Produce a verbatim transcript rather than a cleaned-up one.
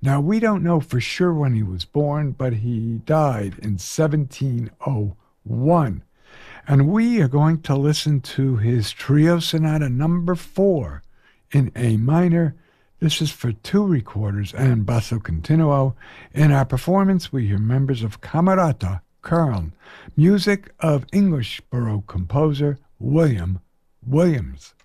Now, we don't know for sure when he was born, but he died in seventeen oh one. And we are going to listen to his Trio Sonata number four in A minor. This is for two recorders and basso continuo. In our performance, we hear members of Camerata Köln, music of English Baroque composer William Williams.